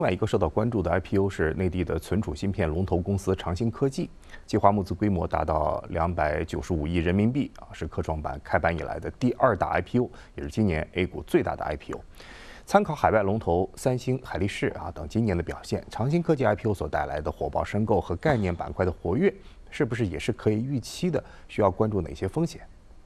另外一个受到关注的 IPO 是内地的存储芯片龙头公司长兴科技，计划募资规模达到295亿人民币是科创板开板以来的第2大 IPO， 也是今年 A 股最大的 IPO。参考海外龙头三星、海力士等今年的表现，长兴科技 IPO 所带来的火爆申购和概念板块的活跃，是不是也是可以预期的？需要关注哪些风险？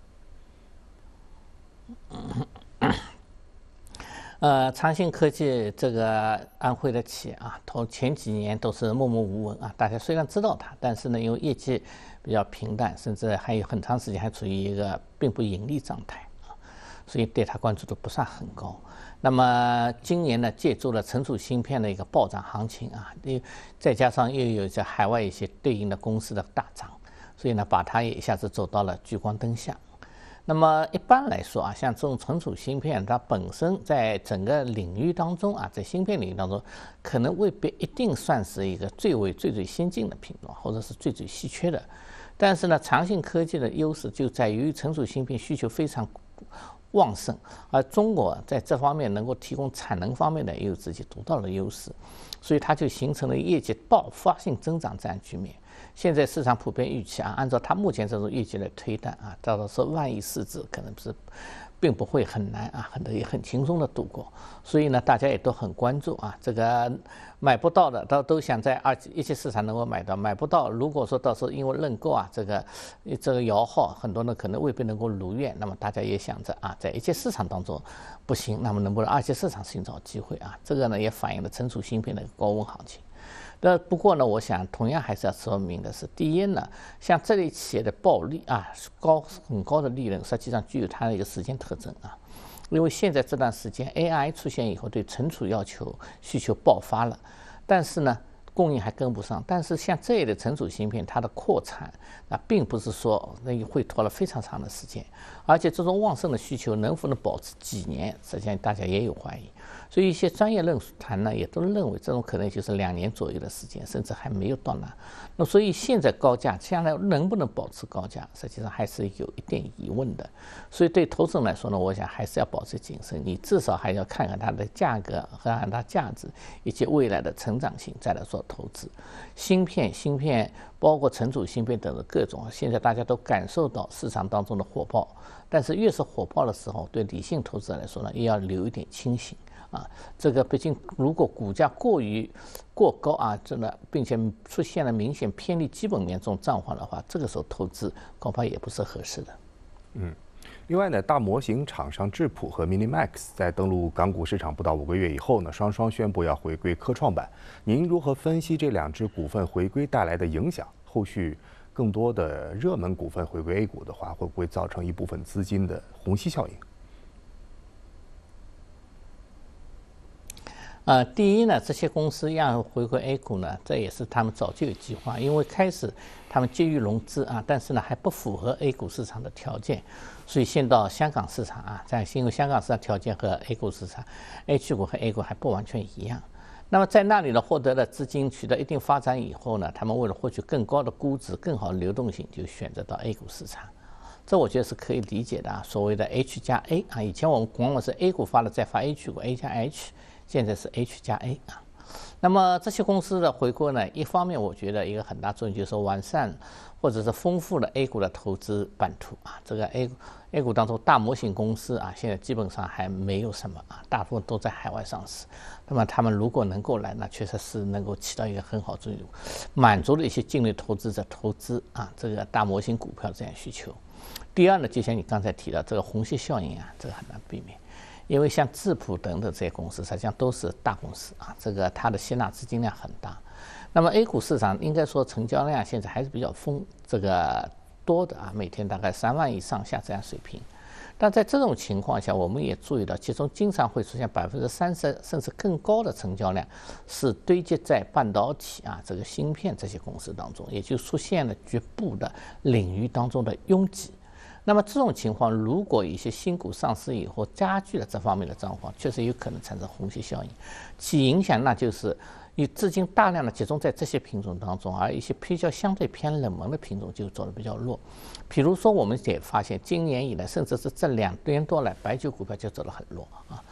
长兴科技这个安徽的企业前几年都是默默无闻大家虽然知道它，但是呢，因为业绩比较平淡，甚至还有很长时间还处于一个并不盈利状态所以对它关注度不算很高。那么今年呢，借助了存储芯片的一个暴涨行情再加上又有在海外一些对应的公司的大涨，所以呢，把它也一下子走到了聚光灯下。那么一般来说像这种存储芯片，它本身在整个领域当中在芯片领域当中，可能未必一定算是一个最先进的品种，或者是最稀缺的。但是呢，长兴科技的优势就在于存储芯片需求非常旺盛，而中国在这方面能够提供产能方面的也有自己独到的优势，所以它就形成了业绩爆发性增长这样局面。现在市场普遍预期按照它目前这种业绩来推断到时候万亿市值可能是并不会很难也很轻松的度过。所以呢，大家也都很关注这个买不到的都想在一级市场能够买到，买不到，如果说到时候因为认购这个摇号，很多人可能未必能够如愿，那么大家也想着在一级市场当中不行，那么能不能二级市场寻找机会这个呢也反映了存储芯片的一个高温行情。不过呢，我想同样还是要说明的是，第一呢，像这类企业的暴利很高的利润，实际上具有它的一个时间特征因为现在这段时间 AI 出现以后，对存储需求爆发了，但是呢，供应还跟不上。但是像这类的存储芯片，它的扩产并不是说会拖了非常长的时间，而且这种旺盛的需求能否能保持几年，实际上大家也有怀疑。所以一些专业论坛呢，也都认为这种可能就是2年左右的时间，甚至还没有到那。那所以现在高价，将来能不能保持高价，实际上还是有一点疑问的。所以对投资人来说呢，我想还是要保持谨慎，你至少还要看看它的价格和它价值以及未来的成长性，再来做投资。芯片包括存储芯片等的各种，现在大家都感受到市场当中的火爆，但是越是火爆的时候，对理性投资者来说呢，也要留一点清醒这个毕竟如果股价过高真的，并且出现了明显偏离基本面这种状况的话，这个时候投资恐怕也不是合适的。 另外呢，大模型厂商智谱和 MiniMax 在登陆港股市场不到5个月以后呢，双双宣布要回归科创板。您如何分析这2只股份回归带来的影响？后续更多的热门股份回归 A 股的话，会不会造成一部分资金的虹吸效应？ 第一呢，这些公司要回归 A 股呢，这也是他们早就有计划，因为开始他们急于融资但是呢还不符合 A 股市场的条件，所以先到香港市场因为香港市场条件和 A 股市场 H 股和 A 股还不完全一样。那么在那里呢，获得了资金取得一定发展以后呢，他们为了获取更高的估值、更好的流动性，就选择到 A 股市场。这我觉得是可以理解的所谓的 H 加 A 以前我们往往是 A 股发了再发 H 股 A 加 H， 现在是 H 加 A 那么这些公司的回归呢，一方面我觉得一个很大作用就是完善或者是丰富了 A 股的投资版图这个 A 股当中大模型公司现在基本上还没有什么大部分都在海外上市。那么他们如果能够来，那确实是能够起到一个很好作用，满足了一些境内投资者投资这个大模型股票这样需求。第二呢，就像你刚才提到这个虹吸效应这个很难避免。因为像智谱等的这些公司，实际上都是大公司这个它的吸纳资金量很大。那么 A 股市场应该说成交量现在还是比较多的每天大概3万亿上下这样水平。但在这种情况下，我们也注意到，其中经常会出现30%甚至更高的成交量，是堆积在半导体这个芯片这些公司当中，也就出现了局部的领域当中的拥挤。那么这种情况，如果一些新股上市以后加剧了这方面的状况，确实有可能产生虹吸效应，其影响那就是以资金大量的集中在这些品种当中，而一些比较相对偏冷门的品种就走得比较弱。比如说，我们也发现今年以来，甚至是这2年多来，白酒股票就走得很弱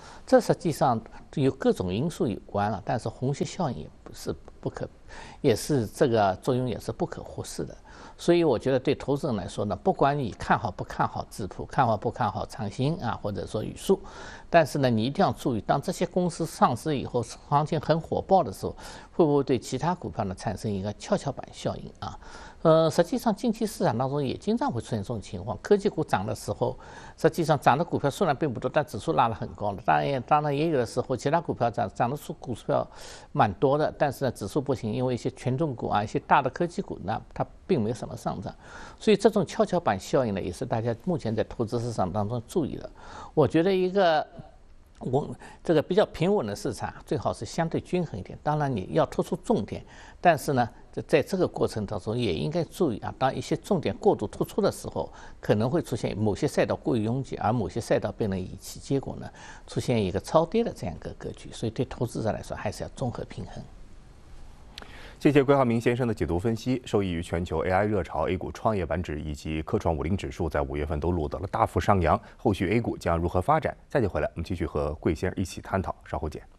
这实际上有各种因素有关了，但是虹吸效应也不是不可，也是这个作用也是不可忽视的。所以我觉得对投资人来说呢，不管你看好不看好智谱，看好不看好长兴啊，或者说宇树，但是呢，你一定要注意，当这些公司上市以后，行情很火爆的时候，会不会对其他股票呢产生一个跷跷板效应啊？实际上近期市场当中也经常会出现这种情况，科技股涨的时候，实际上涨的股票数量并不多，但指数拉得很高了。当然也有的时候，其他股票涨的股票蛮多的，但是呢指数不行，因为一些权重股啊，一些大的科技股呢，它并没有什么上涨，所以这种跷跷板效应呢，也是大家目前在投资市场当中注意的。我觉得这个比较平稳的市场最好是相对均衡一点，当然你要突出重点，但是呢，在这个过程当中也应该注意啊，当一些重点过度突出的时候，可能会出现某些赛道过于拥挤，而某些赛道被人遗弃，结果呢出现一个超跌的这样一个格局，所以对投资者来说还是要综合平衡。 谢谢桂浩明先生的解读分析。受益于全球 AI 热潮 ，A 股创业板指以及科创50指数在5月份都录得了大幅上扬。后续 A 股将如何发展？下节回来我们继续和桂先生一起探讨。稍后见。